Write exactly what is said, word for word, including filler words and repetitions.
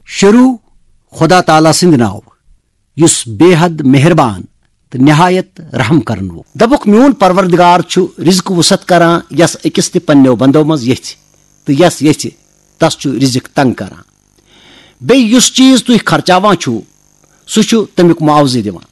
शुरू खुदा ताला सिंद नाव युस बेहद मेहरबान तो निहायत रहम करन वो। दबुक म्यून परवरदिगार छु रिज्क वसत करान यस अकिस ते पन्नो बंदो मज यथ तो यस यथ तस छु रिज्क तंग करान। बे युस चीज तुह खर्चावान छु सु छु तमिक मुआवजे दिवान।